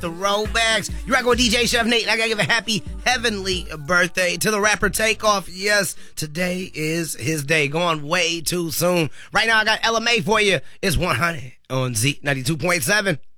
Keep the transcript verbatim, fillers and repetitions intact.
throwbacks. You rock with D J Chef Nate, and I gotta give a happy heavenly birthday to the rapper Takeoff. Yes, today is his day. Going way too soon. Right now, I got Ella Mai for you. It's one hundred on Z ninety-two point seven.